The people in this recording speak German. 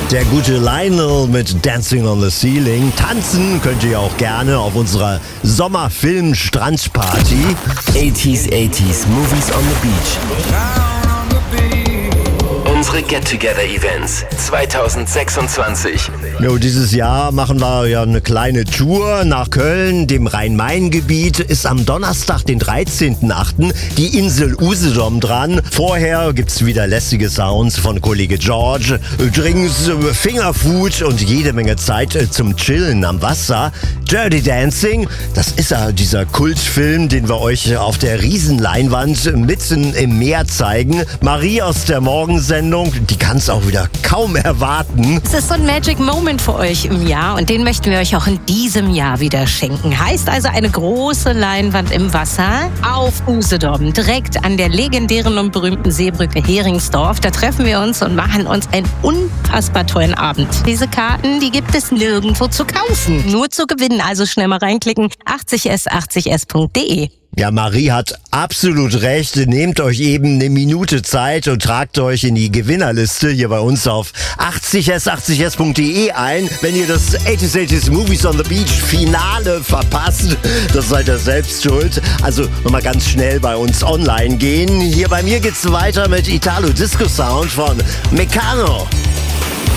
Der gute Lionel mit Dancing on the Ceiling. Tanzen könnt ihr auch gerne auf unserer Sommerfilm-Strandparty. 80s Movies on the Beach. Unsere Get-Together-Events 2026. Jo, dieses Jahr machen wir ja eine kleine Tour nach Köln, dem Rhein-Main-Gebiet. Ist am Donnerstag, den 13.08. die Insel Usedom dran. Vorher gibt's wieder lässige Sounds von Kollege George, Drinks, Fingerfood und jede Menge Zeit zum Chillen am Wasser. Dirty Dancing, das ist ja dieser Kultfilm, den wir euch auf der Riesenleinwand mitten im Meer zeigen. Marie aus der Morgensendung, die kann es auch wieder kaum erwarten. Es ist so ein Magic Moment für euch im Jahr und den möchten wir euch auch in diesem Jahr wieder schenken. Heißt also eine große Leinwand im Wasser auf Usedom, direkt an der legendären und berühmten Seebrücke Heringsdorf. Da treffen wir uns und machen uns einen unfassbar tollen Abend. Diese Karten, die gibt es nirgendwo zu kaufen, nur zu gewinnen. Also schnell mal reinklicken, 80s80s.de. Ja, Marie hat absolut recht. Nehmt euch eben eine Minute Zeit und tragt euch in die Gewinnerliste hier bei uns auf 80s80s.de ein. Wenn ihr das 80s Movies on the Beach Finale verpasst, das seid ihr selbst schuld. Also nochmal ganz schnell bei uns online gehen. Hier bei mir geht's weiter mit Italo Disco Sound von Meccano.